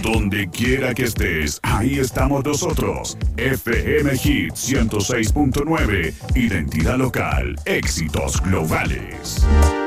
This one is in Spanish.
Donde quiera que estés, ahí estamos nosotros. FM Hit 106.9, identidad local, éxitos globales.